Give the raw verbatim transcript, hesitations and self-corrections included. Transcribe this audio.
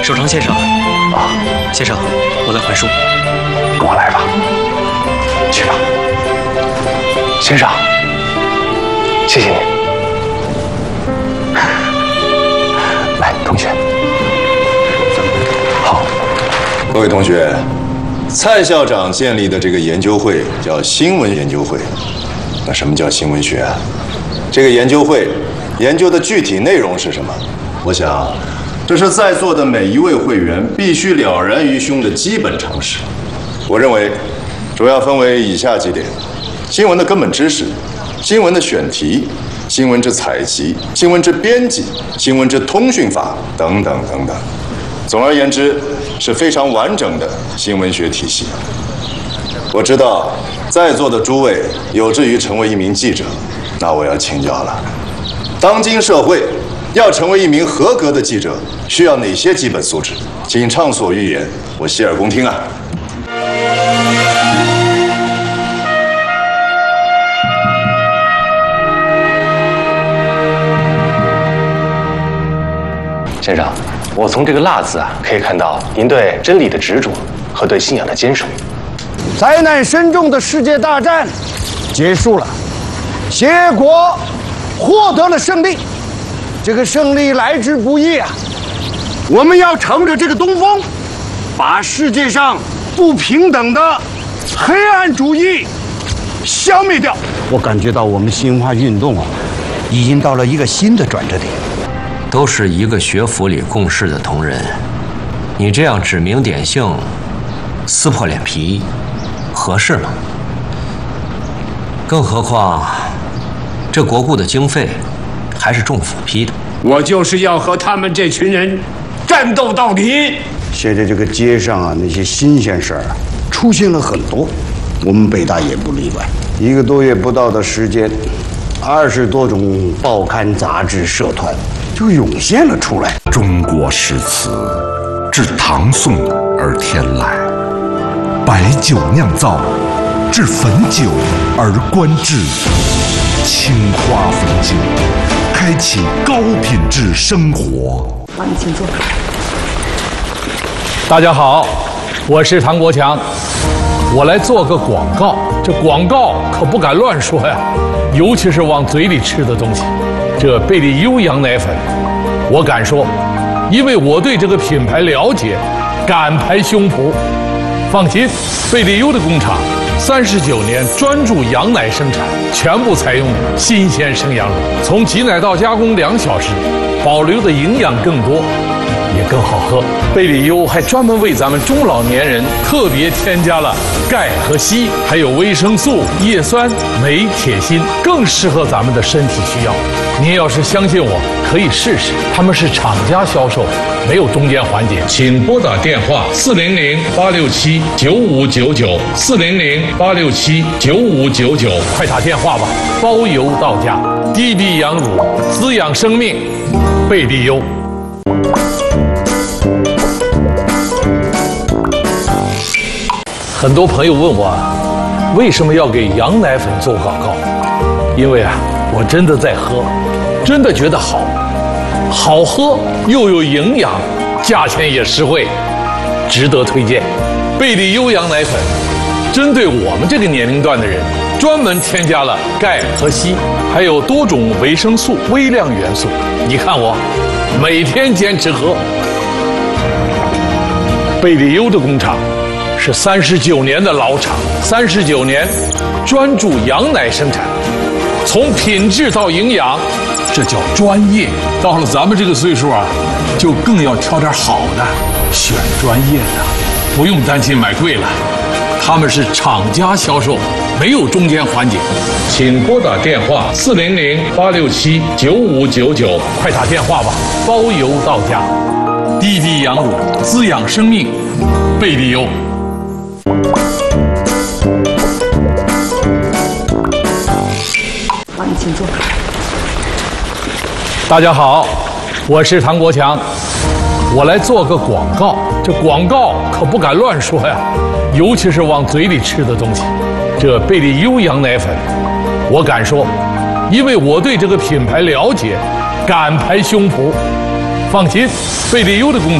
守城先生。啊，先生，我来还书。 跟我来吧。去吧，先生，谢谢你。来，同学。好， 各位同学，蔡校长建立的这个研究会叫新闻研究会。那什么叫新闻学啊？这个研究会研究的具体内容是什么？我想，这是在座的每一位会员必须了然于胸的基本常识。我认为，主要分为以下几点：新闻的根本知识、新闻的选题、新闻之采集、新闻之编辑、新闻之通讯法等等等等。总而言之，是非常完整的新闻学体系。我知道在座的诸位有志于成为一名记者，那我要请教了。当今社会要成为一名合格的记者，需要哪些基本素质？请畅所欲言，我洗耳恭听啊。 先生，我从这个“辣”字啊，可以看到您对真理的执着和对信仰的坚守。 灾难深重的世界大战结束了，协约国获得了胜利，这个胜利来之不易啊！我们要乘着这个东风，把世界上不平等的黑暗主义消灭掉。我感觉到我们新文化运动啊，已经到了一个新的转折点。 都是一个学府里共事的同仁，你这样指名点姓、撕破脸皮，合适吗？更何况，这国库的经费还是政府批的。 我就是要和他们这群人战斗到底。 现在这个街上啊，那些新鲜事儿啊，出现了很多，我们北大也不例外。一个多月不到的时间，二十多种报刊、杂志、社团就涌现了出来。 中国诗词自唐宋而天来，白酒酿造，至汾酒而观之，青花汾酒，开启高品质生活。 好，你请坐。 大家好，我是唐国强，我来做个广告。这广告可不敢乱说呀，尤其是往嘴里吃的东西。这贝利优羊奶粉，我敢说，因为我对这个品牌了解，敢拍胸脯。放心，贝利优的工厂三十九年专注羊奶生产，全部采用新鲜生羊乳，从挤奶到加工两小时，保留的营养更多，也更好喝。贝利优还专门为咱们中老年人特别添加了钙和硒，还有维生素、叶酸、镁、铁、锌，更适合咱们的身体需要。您要是相信我，可以试试。他们是厂家销售，没有中间环节。请拨打电话四零零八六七九五九九四零零八六七九五九九，快打电话吧，包邮到家。低低羊乳，滋养生命，贝利优。很多朋友问我，为什么要给羊奶粉做广告？因为啊，我真的在喝，真的觉得好，好喝又有营养，价钱也实惠，值得推荐。贝利优羊奶粉针对我们这个年龄段的人，专门添加了钙和硒，还有多种维生素、微量元素。你看我每天坚持喝。贝利优的工厂是三十九年的老厂，三十九年专注羊奶生产，从品质到营养，这叫专业。到了咱们这个岁数啊，就更要挑点好的，选专业的，不用担心买贵了。他们是厂家销售，没有中间环节。请拨打电话四零零八六七九五九九，快打电话吧，包邮到家。低低羊乳，滋养生命，贝利优。 好，你请坐。 大家好，我是唐国强，我来做个广告。这广告可不敢乱说呀，尤其是往嘴里吃的东西。这贝利优羊奶粉，我敢说，因为我对这个品牌了解，敢拍胸脯。放心，贝利优的工厂